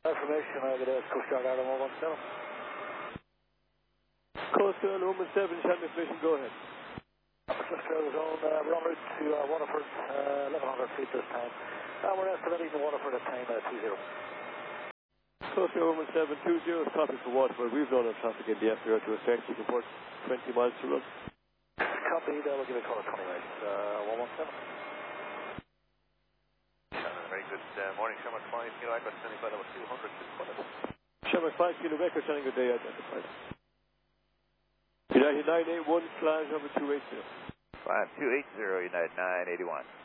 Information, I got a Coast Guard Ireland 117. Coast Guard 117, shall information, go ahead. Just zone, we're en route to Waterford, 1100 feet this time. We're estimating the Waterford at time 20. Coast Guard 11720, copy for Waterford. We've done our traffic in the FBR to effect. You can port 20 miles to run. Copy, we'll give a call at 20 miles, 117. Very good morning, Shamrock 5 Kilo Echo, standing by number 200. Shamrock 5 Kilo Echo, standing good day identified. United 981 flag number 280. 5280, United 981.